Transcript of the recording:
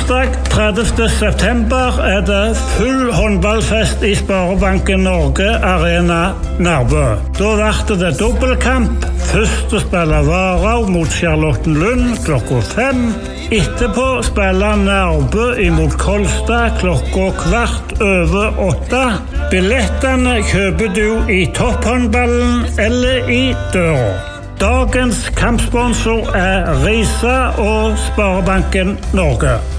Torsdag 30. september det full håndballfest i Sparebanken Norge Arena Nærbø. Da ble det dobbeltkamp. Første spiller Varau mot Charlottenlund klokka 5. Etterpå spiller Nærbø imot Kolstad klokka 7:15. Billettene kjøper du i topphåndballen eller i døra. Dagens kampsponsor Risa og Sparebanken Norge.